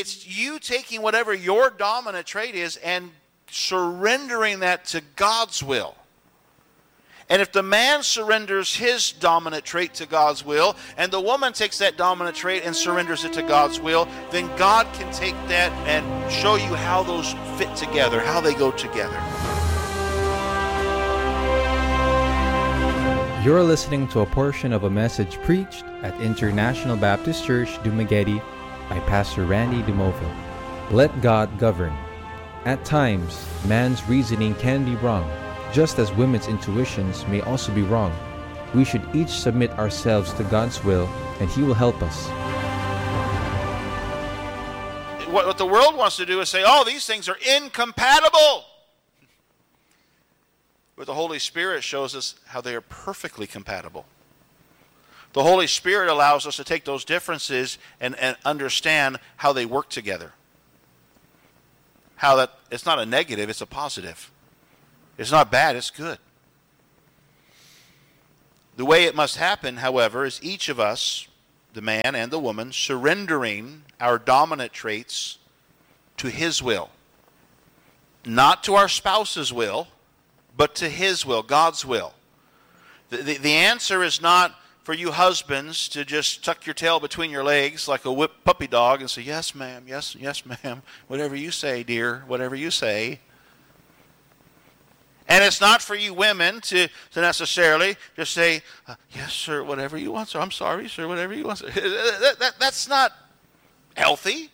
It's you taking whatever your dominant trait is and surrendering that to God's will. And if the man surrenders his dominant trait to God's will, and the woman takes that dominant trait and surrenders it to God's will, then God can take that and show you how those fit together, how they go together. You're listening to a portion of a message preached at International Baptist Church, Dumaguete, by Pastor Randy Dumoville. Let God govern. At times, man's reasoning can be wrong. Just as women's intuitions may also be wrong, we should each submit ourselves to God's will, and He will help us. What the world wants to do is say, oh, these things are incompatible. But the Holy Spirit shows us how they are perfectly compatible. The Holy Spirit allows us to take those differences and understand how they work together. How that it's not a negative, it's a positive. It's not bad, it's good. The way it must happen, however, is each of us, the man and the woman, surrendering our dominant traits to His will. Not to our spouse's will, but to His will, God's will. The answer is not for you husbands to just tuck your tail between your legs like a whipped puppy dog and say, yes, ma'am, yes, ma'am, whatever you say, dear, whatever you say. And it's not for you women to necessarily just say, yes, sir, whatever you want, sir. I'm sorry, sir, whatever you want, sir. That's not healthy.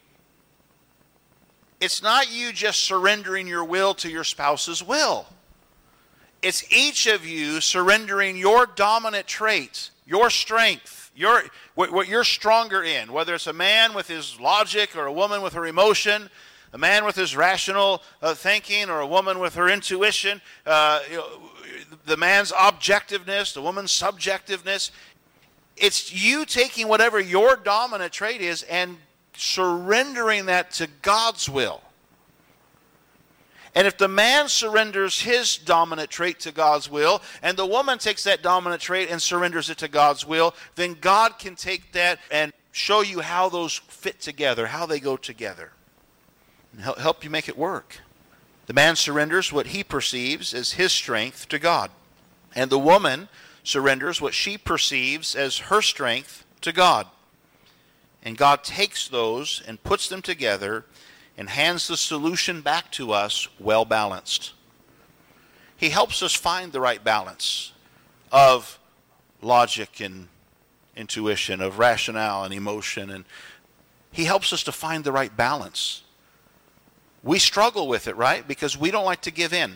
It's not you just surrendering your will to your spouse's will. It's each of you surrendering your dominant traits, your strength, what you're stronger in, whether it's a man with his logic or a woman with her emotion, a man with his rational thinking or a woman with her intuition, the man's objectiveness, the woman's subjectiveness. It's you taking whatever your dominant trait is and surrendering that to God's will. And if the man surrenders his dominant trait to God's will, and the woman takes that dominant trait and surrenders it to God's will, then God can take that and show you how those fit together, how they go together. And help you make it work. The man surrenders what he perceives as his strength to God. And the woman surrenders what she perceives as her strength to God. And God takes those and puts them together and hands the solution back to us well balanced. He helps us find the right balance of logic and intuition, of rationale and emotion. And He helps us to find the right balance. We struggle with it, right? Because we don't like to give in.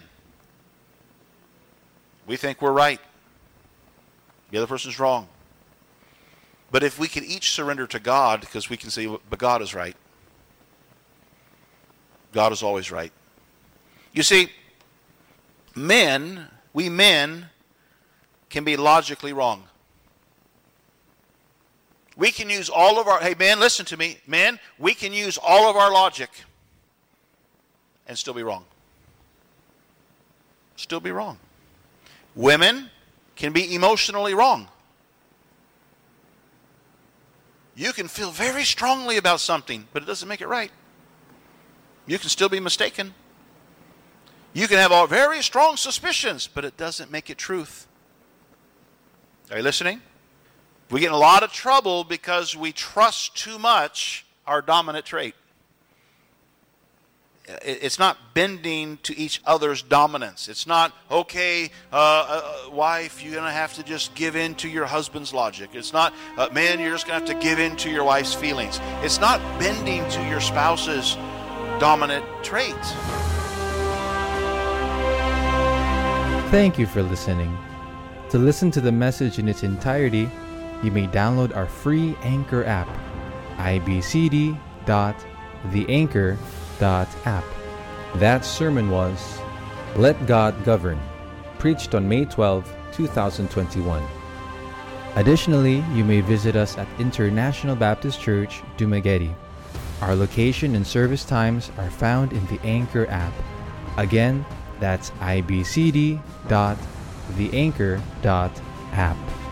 We think we're right. The other person's wrong. But if we can each surrender to God, because we can say, but God is right. God is always right. You see, we men can be logically wrong. We can use all of our, hey men, listen to me, men, we can use all of our logic and still be wrong. Still be wrong. Women can be emotionally wrong. You can feel very strongly about something, but it doesn't make it right. You can still be mistaken. You can have all very strong suspicions, but it doesn't make it truth. Are you listening? We get in a lot of trouble because we trust too much our dominant trait. It's not bending to each other's dominance. It's not, okay, wife, you're going to have to just give in to your husband's logic. It's not, man, you're just going to have to give in to your wife's feelings. It's not bending to your spouse's dominant trait. Thank you for listening. To listen to the message in its entirety, you may download our free Anchor app, ibcd.theanchor.app. That sermon was Let God Govern, preached on May 12, 2021. Additionally, you may visit us at International Baptist Church, Dumaguete. Our location and service times are found in the Anchor app. Again, that's ibcd.theanchor.app.